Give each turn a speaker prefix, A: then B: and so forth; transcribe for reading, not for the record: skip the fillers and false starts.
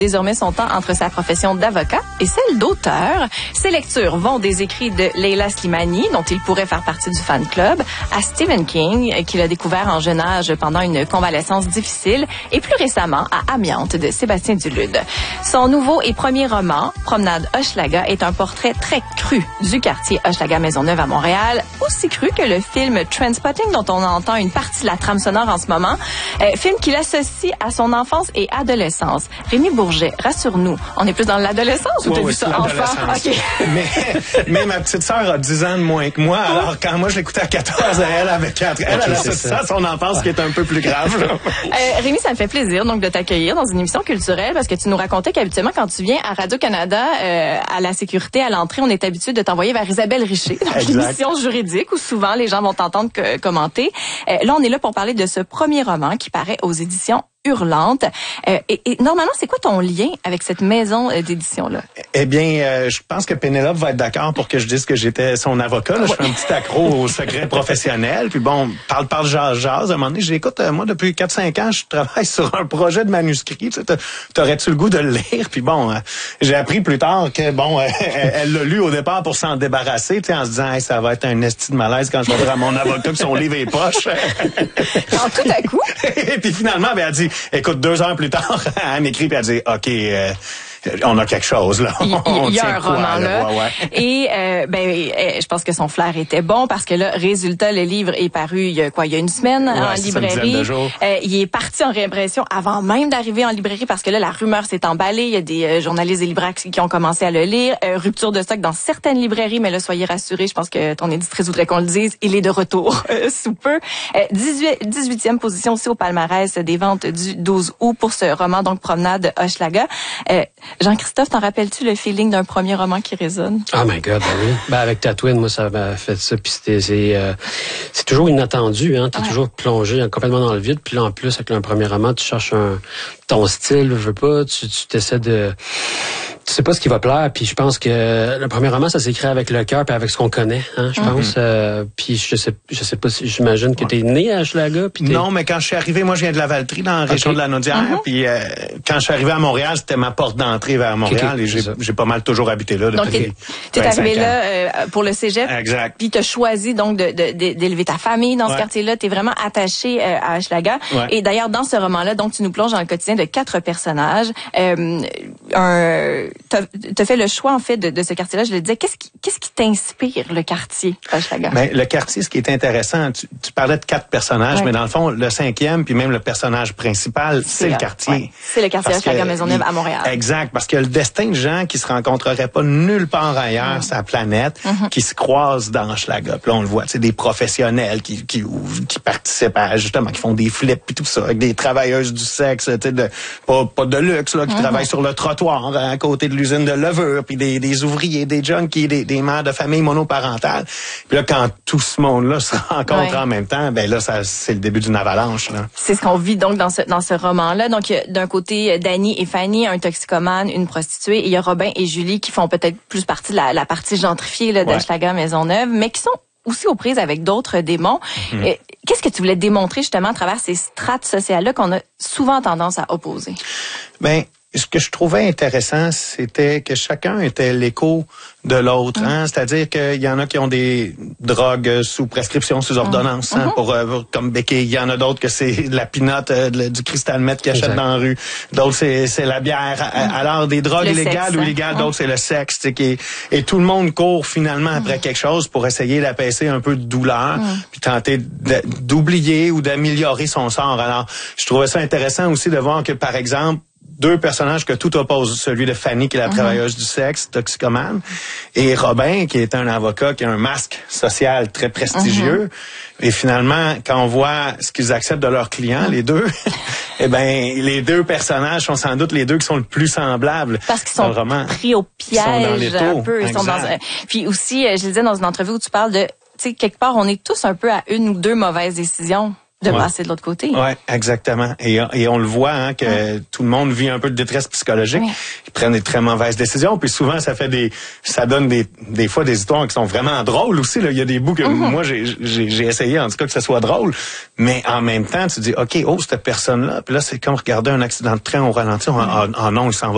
A: désormais son temps entre sa profession d'avocat et celle d'auteur. Ses lectures vont des écrits de Leila Slimani, dont il pourrait faire partie du fan club, à Stephen King, qu'il a découvert en jeune âge pendant une convalescence difficile, et plus récemment à Amiante de Sébastien Dulude. Son nouveau et premier roman, Promenade Hochelaga, est un portrait très cru du quartier Hochelaga-Maisonneuve à Montréal, aussi cru que le film Trainspotting, dont on entend une partie de la trame sonore en ce moment, film qu'il associe à son enfance et adolescence. Rémi Bourget, rassure-nous, on est plus dans l'adolescence ou t'as vu ça enfant? Okay.
B: Mais ma petite sœur a 10 ans de moins que moi, alors quand moi je l'écoutais à 14, elle avait 4. Elle a ça à son enfance qui est un peu plus grave.
A: Rémi, ça me fait plaisir donc de t'accueillir dans une émission culturelle parce que tu nous racontais qu'habituellement quand tu viens à Radio-Canada, à la sécurité, à l'entrée, on est habitué de t'envoyer vers Isabelle Richer, donc l'émission juridique où souvent les gens vont t'entendre commenter. Là, on est là pour parler de ce premier roman qui paraît aux éditions Hurlante. Et normalement, c'est quoi ton lien avec cette maison d'édition-là?
B: Eh bien, je pense que Pénélope va être d'accord pour que je dise que j'étais son avocat. Là, je fais un petit accro au secret professionnel. Puis bon, parle, jase. À un moment donné, j'écoute, moi, depuis 4-5 ans, je travaille sur un projet de manuscrit. Tu sais, t'aurais-tu le goût de le lire? Puis bon, j'ai appris plus tard que, bon, elle l'a lu au départ pour s'en débarrasser, tu sais, en se disant, hey, ça va être un esti de malaise quand je vais dire à mon avocat que son livre est poche.
A: Alors, tout à coup.
B: Et puis finalement, ben, elle dit, écoute, 2 heures plus tard, elle m'écrit et elle dit, OK, on a quelque chose, là.
A: Il y a un roman, là.
B: Ouais.
A: Et, je pense que son flair était bon parce que là, résultat, le livre est paru il y a une semaine en librairie. Il est parti en réimpression avant même d'arriver en librairie parce que là, la rumeur s'est emballée. Il y a des journalistes et libraires qui ont commencé à le lire. Rupture de stock dans certaines librairies, mais là, soyez rassurés, je pense que ton éditrice voudrait qu'on le dise. Il est de retour sous peu. 18e position aussi au palmarès des ventes du 12 août pour ce roman, donc Promenade Hochelaga. Jean-Christophe, t'en rappelles-tu le feeling d'un premier roman qui résonne?
C: Oh my God, ben oui. Ben avec Tatooine, moi, ça m'a fait ça. Puis c'est toujours inattendu, hein. T'es toujours plongé complètement dans le vide. Puis là, en plus, avec un premier roman, tu cherches ton style, je veux pas. Tu t'essaies de... Tu sais pas ce qui va plaire, puis je pense que le premier roman, ça s'écrit avec le cœur puis avec ce qu'on connaît, hein, je pense. Puis je sais pas si j'imagine que t'es né à Hochelaga.
B: Non, mais quand je suis arrivé, moi je viens de la Valtrie, dans la région de la Naudière, puis quand je suis arrivé à Montréal, c'était ma porte d'entrée vers Montréal et j'ai pas mal toujours arrivé là depuis. Donc
A: t'es arrivé là pour le cégep.
B: Exact.
A: Puis t'as choisi donc d'élever ta famille dans ce quartier-là. T'es vraiment attaché à Hochelaga. Ouais. Et d'ailleurs dans ce roman-là, donc tu nous plonges dans le quotidien de 4 personnages. T'as fait le choix, en fait, de ce quartier-là. Je le disais, qu'est-ce qui t'inspire, le quartier, Hochelaga?
B: Ben, le quartier, ce qui est intéressant, tu parlais de 4 personnages, mais dans le fond, le 5e, puis même le personnage principal, c'est le quartier. Ouais.
A: C'est le quartier Hochelaga-Maisonneuve à Montréal.
B: Exact, parce que le destin de gens qui se rencontreraient pas nulle part ailleurs sur la planète, qui se croisent dans Hochelaga. Puis là, on le voit, tu sais, des professionnels qui participent à, justement, qui font des flips puis tout ça, avec des travailleuses du sexe, tu sais, pas de luxe, là, qui travaillent sur le trottoir, à côté de l'usine de levure, puis des ouvriers, des junkies, des mères de famille monoparentales. Puis là, quand tout ce monde-là se rencontre en même temps, ben là, c'est le début d'une avalanche, là.
A: C'est ce qu'on vit donc dans ce roman-là. Donc, d'un côté, Danny et Fanny, un toxicomane, une prostituée, et il y a Robin et Julie qui font peut-être plus partie de la partie gentrifiée là, d'Hochelaga-Maisonneuve, mais qui sont aussi aux prises avec d'autres démons. Qu'est-ce que tu voulais démontrer justement à travers ces strates sociales-là qu'on a souvent tendance à opposer? Ben,
B: ce que je trouvais intéressant, c'était que chacun était l'écho de l'autre. Hein? C'est-à-dire qu'il y en a qui ont des drogues sous prescription, sous ordonnance, hein, comme béquille. Il y en a d'autres que c'est la pinotte, du cristal meth qu'ils achètent dans la rue. D'autres, c'est la bière. Alors, des drogues illégales ou illégales, d'autres, c'est le sexe. Et tout le monde court finalement après quelque chose pour essayer d'apaiser un peu de douleur, puis tenter d'oublier ou d'améliorer son sort. Alors, je trouvais ça intéressant aussi de voir que, par exemple, 2 personnages que tout oppose, celui de Fanny, qui est la travailleuse du sexe, toxicomane, et Robin, qui est un avocat, qui a un masque social très prestigieux. Et finalement, quand on voit ce qu'ils acceptent de leurs clients, les deux, eh ben, les 2 personnages sont sans doute les 2 qui sont le plus semblables.
A: Parce qu'ils sont pris au piège un peu. Ils sont puis aussi, je le disais dans une entrevue où tu parles de, tu sais, quelque part, on est tous un peu à 1 ou 2 mauvaises décisions de passer de l'autre côté.
B: Ouais, exactement. Et on le voit, hein, que tout le monde vit un peu de détresse psychologique. Ils prennent des très mauvaises décisions. Puis souvent, ça donne des fois des histoires qui sont vraiment drôles aussi. Là. Il y a des bouts que moi, j'ai essayé, en tout cas, que ça soit drôle. Mais en même temps, tu dis, OK, cette personne-là. Puis là, c'est comme regarder un accident de train au ralenti. Non, il s'en va